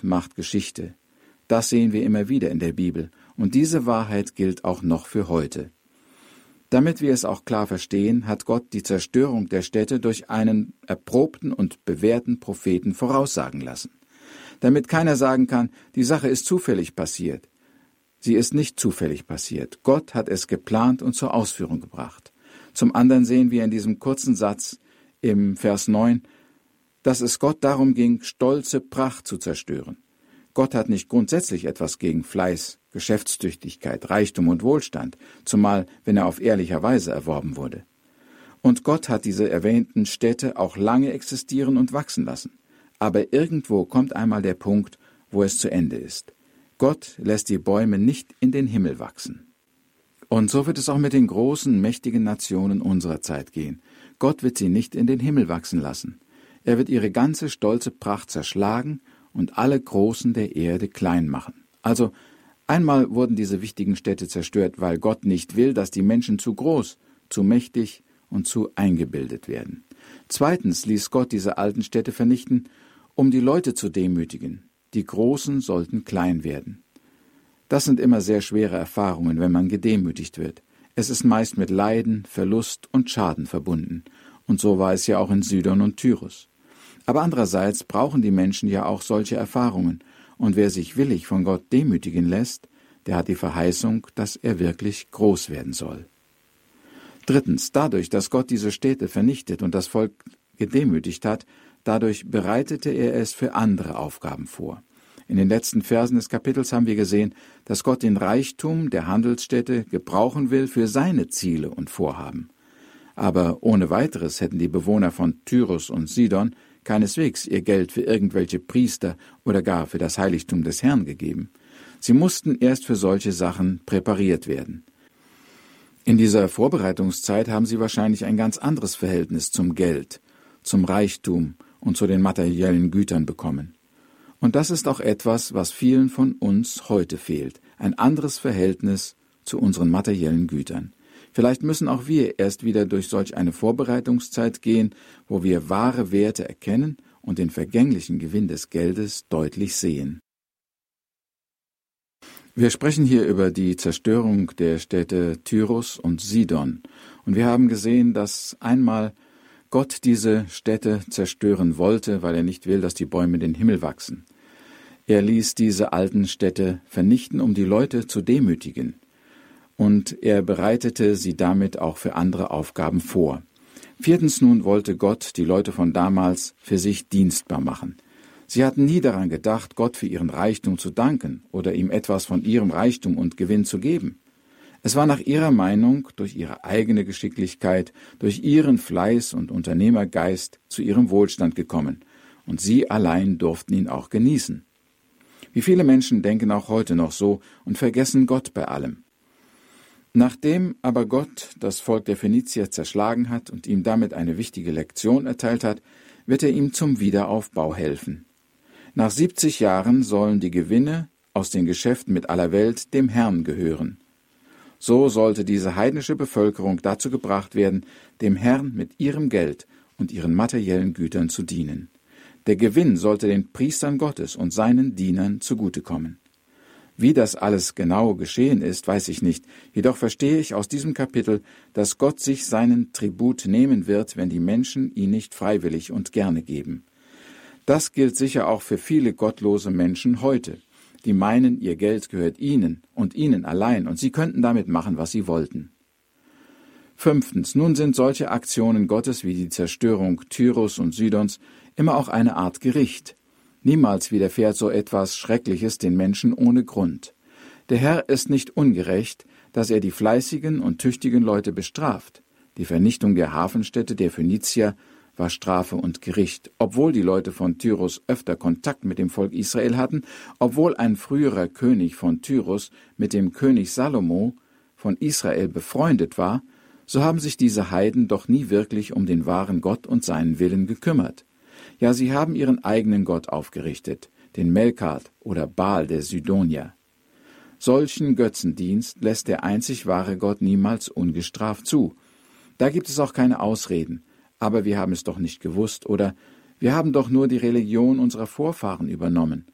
macht Geschichte. Das sehen wir immer wieder in der Bibel, und diese Wahrheit gilt auch noch für heute. Damit wir es auch klar verstehen, hat Gott die Zerstörung der Städte durch einen erprobten und bewährten Propheten voraussagen lassen. Damit keiner sagen kann, die Sache ist zufällig passiert. Sie ist nicht zufällig passiert. Gott hat es geplant und zur Ausführung gebracht. Zum anderen sehen wir in diesem kurzen Satz im Vers 9, dass es Gott darum ging, stolze Pracht zu zerstören. Gott hat nicht grundsätzlich etwas gegen Fleiß, Geschäftstüchtigkeit, Reichtum und Wohlstand, zumal wenn er auf ehrlicher Weise erworben wurde. Und Gott hat diese erwähnten Städte auch lange existieren und wachsen lassen. Aber irgendwo kommt einmal der Punkt, wo es zu Ende ist. Gott lässt die Bäume nicht in den Himmel wachsen. Und so wird es auch mit den großen, mächtigen Nationen unserer Zeit gehen. Gott wird sie nicht in den Himmel wachsen lassen. Er wird ihre ganze stolze Pracht zerschlagen und alle Großen der Erde klein machen. Also, einmal wurden diese wichtigen Städte zerstört, weil Gott nicht will, dass die Menschen zu groß, zu mächtig und zu eingebildet werden. Zweitens ließ Gott diese alten Städte vernichten, um die Leute zu demütigen. Die Großen sollten klein werden. Das sind immer sehr schwere Erfahrungen, wenn man gedemütigt wird. Es ist meist mit Leiden, Verlust und Schaden verbunden. Und so war es ja auch in Sidon und Tyrus. Aber andererseits brauchen die Menschen ja auch solche Erfahrungen. Und wer sich willig von Gott demütigen lässt, der hat die Verheißung, dass er wirklich groß werden soll. Drittens, dadurch, dass Gott diese Städte vernichtet und das Volk gedemütigt hat, dadurch bereitete er es für andere Aufgaben vor. In den letzten Versen des Kapitels haben wir gesehen, dass Gott den Reichtum der Handelsstädte gebrauchen will für seine Ziele und Vorhaben. Aber ohne weiteres hätten die Bewohner von Tyrus und Sidon keineswegs ihr Geld für irgendwelche Priester oder gar für das Heiligtum des Herrn gegeben. Sie mussten erst für solche Sachen präpariert werden. In dieser Vorbereitungszeit haben sie wahrscheinlich ein ganz anderes Verhältnis zum Geld, zum Reichtum und zu den materiellen Gütern bekommen. Und das ist auch etwas, was vielen von uns heute fehlt, ein anderes Verhältnis zu unseren materiellen Gütern. Vielleicht müssen auch wir erst wieder durch solch eine Vorbereitungszeit gehen, wo wir wahre Werte erkennen und den vergänglichen Gewinn des Geldes deutlich sehen. Wir sprechen hier über die Zerstörung der Städte Tyrus und Sidon. Und wir haben gesehen, dass einmal Gott diese Städte zerstören wollte, weil er nicht will, dass die Bäume in den Himmel wachsen. Er ließ diese alten Städte vernichten, um die Leute zu demütigen. Und er bereitete sie damit auch für andere Aufgaben vor. Viertens nun wollte Gott die Leute von damals für sich dienstbar machen. Sie hatten nie daran gedacht, Gott für ihren Reichtum zu danken oder ihm etwas von ihrem Reichtum und Gewinn zu geben. Es war nach ihrer Meinung, durch ihre eigene Geschicklichkeit, durch ihren Fleiß und Unternehmergeist zu ihrem Wohlstand gekommen, und sie allein durften ihn auch genießen. Wie viele Menschen denken auch heute noch so und vergessen Gott bei allem. Nachdem aber Gott das Volk der Phönizier zerschlagen hat und ihm damit eine wichtige Lektion erteilt hat, wird er ihm zum Wiederaufbau helfen. Nach 70 Jahren sollen die Gewinne aus den Geschäften mit aller Welt dem Herrn gehören. So sollte diese heidnische Bevölkerung dazu gebracht werden, dem Herrn mit ihrem Geld und ihren materiellen Gütern zu dienen. Der Gewinn sollte den Priestern Gottes und seinen Dienern zugutekommen. Wie das alles genau geschehen ist, weiß ich nicht, jedoch verstehe ich aus diesem Kapitel, dass Gott sich seinen Tribut nehmen wird, wenn die Menschen ihn nicht freiwillig und gerne geben. Das gilt sicher auch für viele gottlose Menschen heute, die meinen, ihr Geld gehört ihnen und ihnen allein und sie könnten damit machen, was sie wollten. Fünftens, nun sind solche Aktionen Gottes wie die Zerstörung Tyrus und Sidons immer auch eine Art Gericht. Niemals widerfährt so etwas Schreckliches den Menschen ohne Grund. Der Herr ist nicht ungerecht, dass er die fleißigen und tüchtigen Leute bestraft. Die Vernichtung der Hafenstädte der Phönizier war Strafe und Gericht, obwohl die Leute von Tyrus öfter Kontakt mit dem Volk Israel hatten, obwohl ein früherer König von Tyrus mit dem König Salomo von Israel befreundet war, so haben sich diese Heiden doch nie wirklich um den wahren Gott und seinen Willen gekümmert. Ja, sie haben ihren eigenen Gott aufgerichtet, den Melkart oder Baal der Sidonier. Solchen Götzendienst lässt der einzig wahre Gott niemals ungestraft zu. Da gibt es auch keine Ausreden. Aber wir haben es doch nicht gewusst oder wir haben doch nur die Religion unserer Vorfahren übernommen.